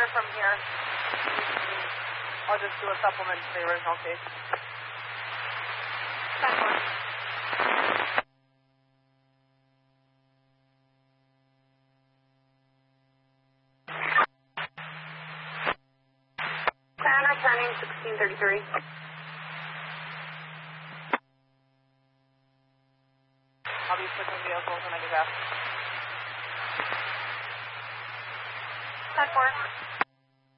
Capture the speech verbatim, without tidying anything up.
from here. I'll just do a supplement to the original case. ten four. ten returning sixteen thirty-three. I'll be switching vehicles when I get back. ten four.